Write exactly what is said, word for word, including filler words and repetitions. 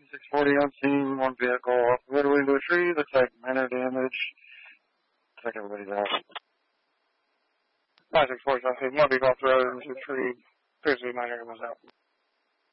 six forty on scene, one vehicle off the roadway into a tree, looks like minor damage. Looks like everybody's out. nine six forty, one vehicle off the road into a tree, appears to be minor, was out.